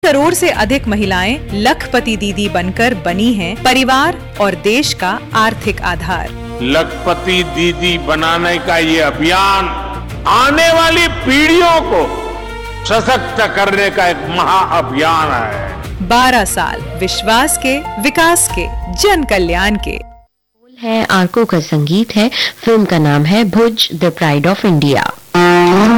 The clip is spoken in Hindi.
करोड़ से अधिक महिलाएं लखपति दीदी बनकर बनी हैं परिवार और देश का आर्थिक आधार। लखपति दीदी बनाने का ये अभियान आने वाली पीढ़ियों को सशक्त करने का एक महाअभियान है। 12 साल विश्वास के, विकास के, जन कल्याण के। है आरको का संगीत है। फिल्म का नाम है भुज द प्राइड ऑफ इंडिया।